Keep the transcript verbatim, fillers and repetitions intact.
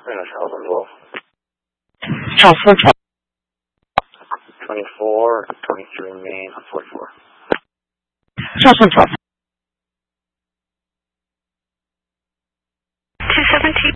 Finish health and wolf. Transfer truck. twenty-four, twenty-three main, forty-four. Transfer truck. two seventeen.